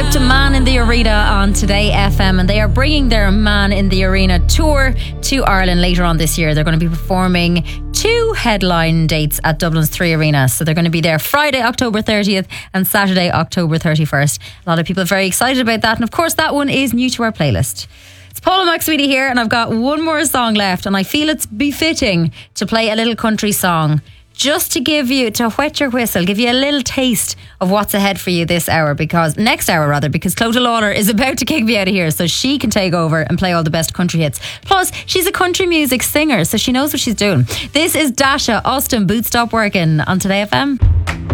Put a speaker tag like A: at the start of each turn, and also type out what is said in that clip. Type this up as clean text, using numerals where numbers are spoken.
A: to Man in the Arena on Today FM, and they are bringing their Man in the Arena tour to Ireland later on this year. They're going to be performing 2 headline dates at Dublin's 3 Arena. So they're going to be there Friday, October 30th and Saturday, October 31st. A lot of people are very excited about that. And of course, that one is new to our playlist. It's Paula McSweety here, and I've got one more song left, and I feel it's befitting to play a little country song just to whet your whistle, give you a little taste of what's ahead for you next hour, because Clodagh Lawler is about to kick me out of here so she can take over and play all the best country hits. Plus, she's a country music singer, so she knows what she's doing. This is Dasha Austin, Boots Stop Working on Today FM.